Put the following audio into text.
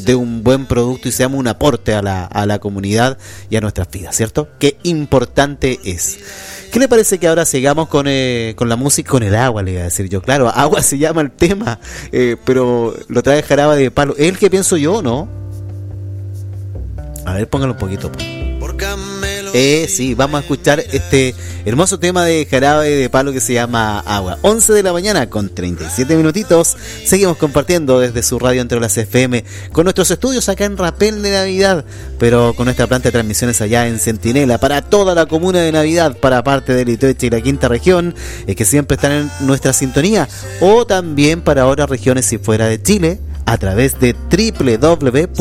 de un buen producto y seamos un aporte a la comunidad y a nuestras vidas, ¿cierto? Qué importante es. ¿Qué le parece que ahora sigamos con la música, con el agua, le iba a decir yo? Claro, agua se llama el tema, pero lo trae Jarabe de Palo. ¿Es el que pienso yo, no? A ver, póngalo un poquito. Sí, vamos a escuchar este hermoso tema de Jarabe de Palo que se llama Agua. 11 de la mañana con 37 minutitos. Seguimos compartiendo desde su radio Entre las FM con nuestros estudios acá en Rapel de Navidad, pero con nuestra planta de transmisiones allá en Centinela para toda la comuna de Navidad, para parte de Litoeche y la quinta región, que siempre están en nuestra sintonía, o también para otras regiones y fuera de Chile a través de www.radiosago.cl.